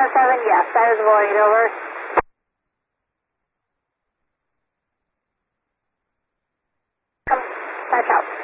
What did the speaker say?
717, yes, that is void, over. Come back out.